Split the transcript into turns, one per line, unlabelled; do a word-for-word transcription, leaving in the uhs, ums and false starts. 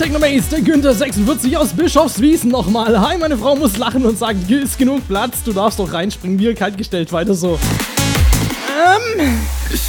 Technomaze, der Günther sechsundvierzig aus Bischofswiesen nochmal. Hi, meine Frau muss lachen und sagt, hier ist genug Platz, du darfst doch reinspringen, wir kaltgestellt, weiter so. Ähm...